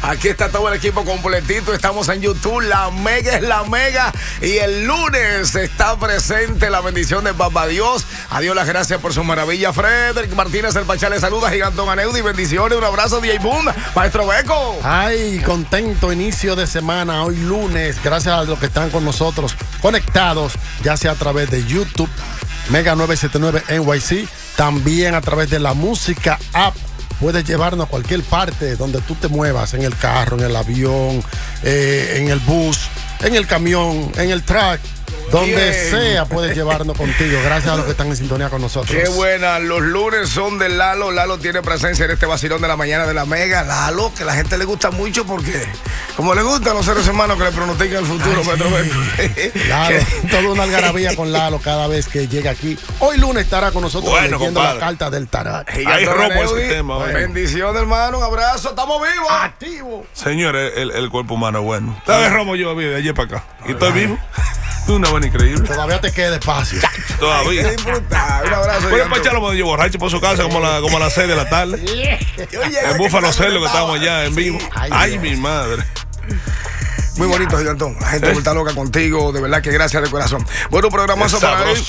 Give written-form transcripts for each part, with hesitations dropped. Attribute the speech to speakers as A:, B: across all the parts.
A: Aquí está todo el equipo completito. Estamos en YouTube. La Mega es la Mega. Y el lunes está presente la bendición de Papá Dios. A Dios las gracias por su maravilla. Frederick Martínez, el Pachá, le saluda. Gigantón Aneudi, bendiciones. Un abrazo, DJ Boom. Maestro Beco.
B: Ay, contento inicio de semana. Hoy lunes. Gracias a los que están con nosotros conectados, ya sea a través de YouTube, Mega 979 NYC, también a través de la música app. Puedes llevarnos a cualquier parte donde tú te muevas, en el carro, en el avión, en el bus, en el camión, en el truck. Donde sea puedes llevarnos contigo. Gracias a los que están en sintonía con nosotros.
A: Qué buena. Los lunes son de Lalo. Lalo tiene presencia en este vacilón de la mañana de la Mega. Lalo, que a la gente le gusta mucho porque, como le gustan los seres humanos que le pronostican el futuro.
B: Lalo, toda una algarabía con Lalo cada vez que llega aquí. Hoy lunes estará con nosotros leyendo la carta del tarot.
A: Ahí rompo ese tema. Bendición, hermano. Un abrazo. Estamos vivos.
B: Activos.
C: Señor, el cuerpo humano es bueno. ¿Sabes, Romo? Yo de ayer para acá. Y estoy vivo. Una buena increíble.
B: Todavía te queda espacio.
C: Todavía.
A: Hay que disfrutar. Un abrazo.
C: Pueden pacharlo medio borracho por su casa como a las 6 de la tarde. En Búfalo Cerdo, que estamos allá en vivo. Ay, mi madre.
A: Muy bonito, Gigantón. La gente está loca contigo. De verdad que gracias de corazón. Bueno, programazo para hoy.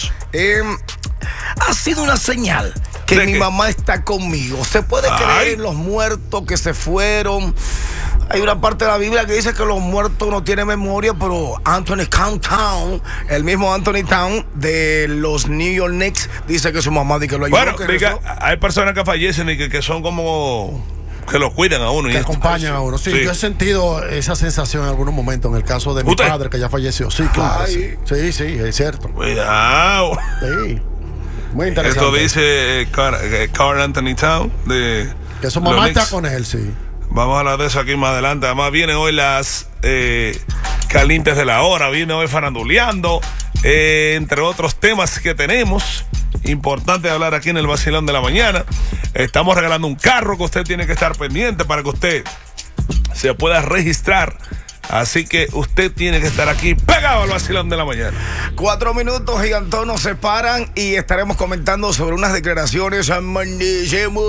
A: Ha sido una señal que mi mamá está conmigo. ¿Se puede creer los muertos que se fueron? Hay una parte de la Biblia que dice que los muertos no tienen memoria, pero Anthony Town, el mismo Anthony Town de los New York Knicks, dice que su mamá dice que lo ayudó.
C: Bueno, hay personas que fallecen y que son como que los cuidan a uno.
B: Que acompañan a uno. Sí, yo he sentido esa sensación en algunos momentos en el caso de mi padre que ya falleció. Sí, claro. Sí, es cierto.
C: Cuidado.
B: Sí. Muy interesante.
C: Esto dice Carl Anthony Town de
B: que su mamá está con él, sí.
C: Vamos a hablar de eso aquí más adelante. Además, vienen hoy las calientes de la hora. Viene hoy faranduleando. Entre otros temas que tenemos. Importante hablar aquí en el vacilón de la mañana. Estamos regalando un carro que usted tiene que estar pendiente para que usted se pueda registrar. Así que usted tiene que estar aquí pegado al vacilón de la mañana.
A: 4 minutos, Gigantón, nos separan y estaremos comentando sobre unas declaraciones. Amanecemos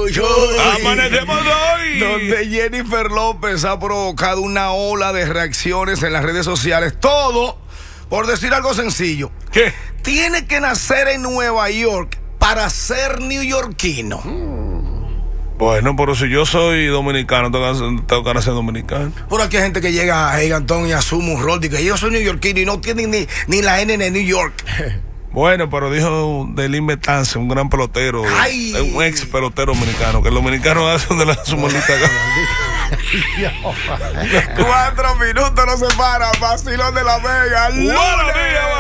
A: hoy. Donde Jennifer López ha provocado una ola de reacciones en las redes sociales. Todo por decir algo sencillo.
C: ¿Qué?
A: Tiene que nacer en Nueva York para ser neoyorquino.
C: Bueno, pero si yo soy dominicano, tengo que ser dominicano.
A: Por aquí hay gente que llega a Gigantón y asume un rol de que yo soy neoyorquino y no tienen ni la N de New York.
C: Bueno, pero dijo Delín Betance, un gran pelotero, un ex pelotero dominicano, que el dominicano hace de su maldita gana.
A: 4 minutos nos separan, vacilón de la Mega.
C: Buenos días,